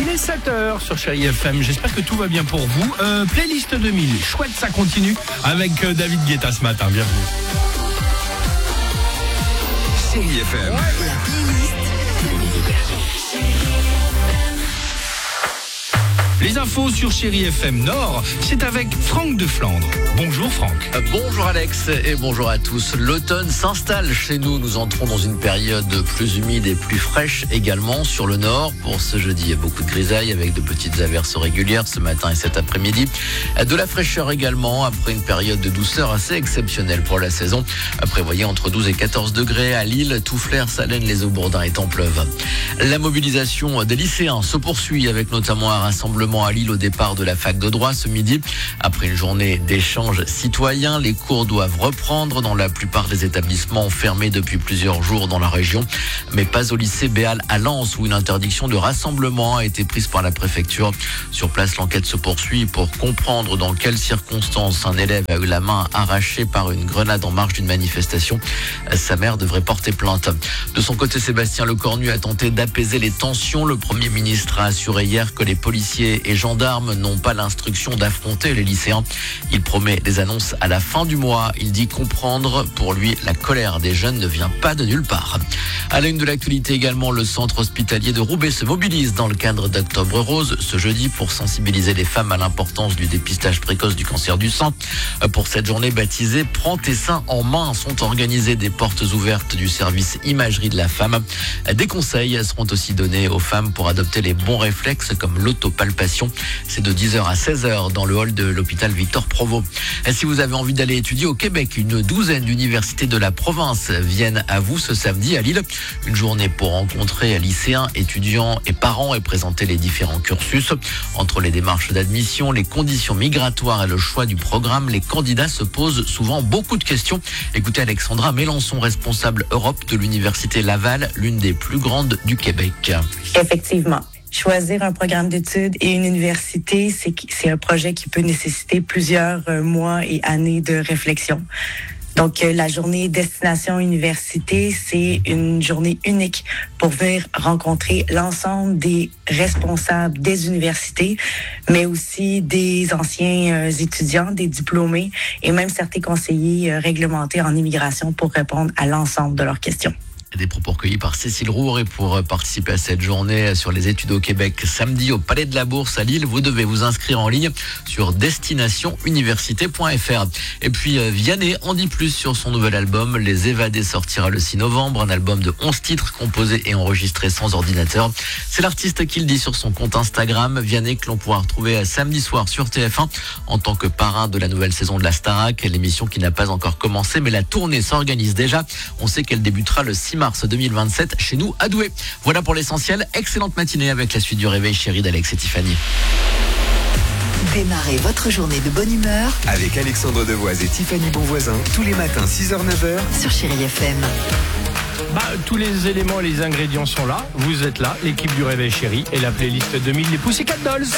Il est 7h sur Chérie FM, j'espère que tout va bien pour vous. Playlist 2000, chouette, ça continue avec David Guetta ce matin, bienvenue. Chérie FM. La playlist. Les infos sur Chérie FM Nord, c'est avec Franck de Flandre. Bonjour Franck. Bonjour Alex et bonjour à tous. L'automne s'installe chez nous. Nous entrons dans une période plus humide et plus fraîche également sur le nord. Pour ce jeudi, il y a beaucoup de grisailles avec de petites averses régulières ce matin et cet après-midi. De la fraîcheur également après une période de douceur assez exceptionnelle pour la saison. Prévoyez entre 12 et 14 degrés à Lille, Touflair, Salène, les Hauts-Bourdins et Templeuve. La mobilisation des lycéens se poursuit avec notamment un rassemblement à Lille au départ de la fac de droit ce midi. Après une journée d'échanges citoyens, les cours doivent reprendre dans la plupart des établissements fermés depuis plusieurs jours dans la région, mais pas au lycée Béal à Lens où une interdiction de rassemblement a été prise par la préfecture. Sur place, l'enquête se poursuit pour comprendre dans quelles circonstances un élève a eu la main arrachée par une grenade en marge d'une manifestation. Sa mère devrait porter plainte. De son côté, Sébastien Lecornu a tenté d'apaiser les tensions. Le Premier ministre a assuré hier que les policiers et gendarmes n'ont pas l'instruction d'affronter les lycéens. Il promet des annonces à la fin du mois. Il dit comprendre. Pour lui, la colère des jeunes ne vient pas de nulle part. À la une de l'actualité également, le centre hospitalier de Roubaix se mobilise dans le cadre d'Octobre Rose ce jeudi pour sensibiliser les femmes à l'importance du dépistage précoce du cancer du sein. Pour cette journée baptisée « Prends tes seins en main » sont organisées des portes ouvertes du service imagerie de la femme. Des conseils seront aussi donnés aux femmes pour adopter les bons réflexes comme l'autopalpation. C'est de 10h à 16h dans le hall de l'hôpital Victor Provost. Et si vous avez envie d'aller étudier au Québec, une douzaine d'universités de la province viennent à vous ce samedi à Lille. Une journée pour rencontrer lycéens, étudiants et parents et présenter les différents cursus. Entre les démarches d'admission, les conditions migratoires et le choix du programme, les candidats se posent souvent beaucoup de questions. Écoutez Alexandra Mélençon, responsable Europe de l'université Laval, l'une des plus grandes du Québec. Effectivement. Choisir un programme d'études et une université, c'est un projet qui peut nécessiter plusieurs mois et années de réflexion. Donc, la journée Destination Université, c'est une journée unique pour venir rencontrer l'ensemble des responsables des universités, mais aussi des anciens étudiants, des diplômés et même certains conseillers réglementés en immigration pour répondre à l'ensemble de leurs questions. Des propos recueillis par Cécile Roure. Et pour participer à cette journée sur les études au Québec samedi au Palais de la Bourse à Lille, vous devez vous inscrire en ligne sur destinationuniversité.fr. Et puis Vianney en dit plus sur son nouvel album Les Évadés sortira le 6 novembre, un album de 11 titres composés et enregistrés sans ordinateur. C'est l'artiste qui le dit sur son compte Instagram. Vianney que l'on pourra retrouver samedi soir sur TF1 en tant que parrain de la nouvelle saison de la Starac, l'émission qui n'a pas encore commencé mais la tournée s'organise déjà. On sait qu'elle débutera le 6 mars 2027 chez nous à Douai. Voilà pour l'essentiel. Excellente matinée avec la suite du Réveil Chéri d'Alex et Tiffany. Démarrez votre journée de bonne humeur Avec Alexandre Devoise et Tiffany Bonvoisin tous les matins 6h-9h sur Chérie FM. Tous les éléments et les ingrédients sont là. Vous êtes là, l'équipe du Réveil Chéri et la playlist 2000 des Pussycat Dolls.